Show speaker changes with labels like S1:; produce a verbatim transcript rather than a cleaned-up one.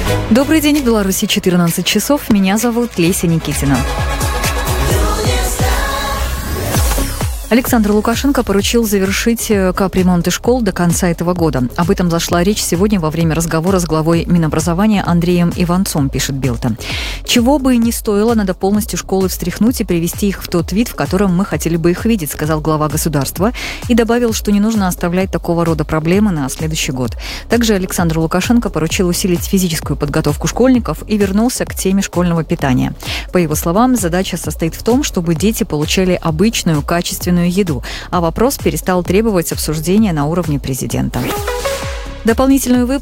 S1: Добрый день, в Беларуси четырнадцать часов. Меня зовут Леся Никитина. Александр Лукашенко поручил завершить капремонты школ до конца этого года. Об этом зашла речь сегодня во время разговора с главой Минобразования Андреем Иванцом, пишет Белта. «Чего бы и не стоило, надо полностью школы встряхнуть и привести их в тот вид, в котором мы хотели бы их видеть», сказал глава государства, и добавил, что не нужно оставлять такого рода проблемы на следующий год. Также Александр Лукашенко поручил усилить физическую подготовку школьников и вернулся к теме школьного питания. По его словам, задача состоит в том, чтобы дети получали обычную, качественную еду, а вопрос перестал требовать обсуждения на уровне президента. Дополнительную выплату